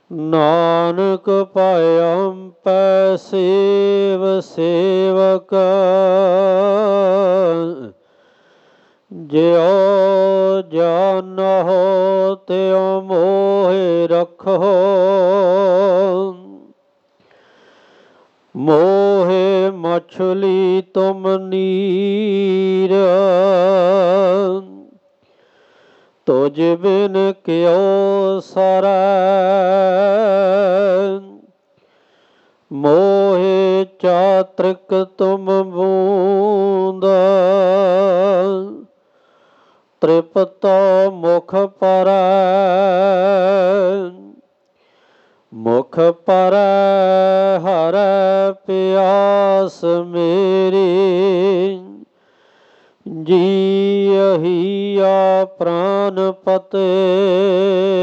ਨਾਨਕ ਭਇ ਪੈ ਸੇਵ ਸੇਵਕ ਜਿਉ ਜਾਨਹੁ ਤਿਉ ਮੋਹਿ ਰਖੋ। ਮੋਹਿ ਮਛਲੀ ਤੁਮ ਨੀਰ ਤੁਝ ਬਿਨ ਕਿਉ ਸਰੈ। ਮੋਹਿ ਚਾਤ੍ਰਿਕ ਤੁਮ ਬੂੰਦ ਤ੍ਰਿਪਤਿ ਮੁਖ ਪਰੈ। ਮੁਖ ਪਰੈ ਹਰੈ ਪਿਆਸ ਮੇਰੀ ਜੀਅ ਹੀਆ ਪ੍ਰਾਨਪਤਿ।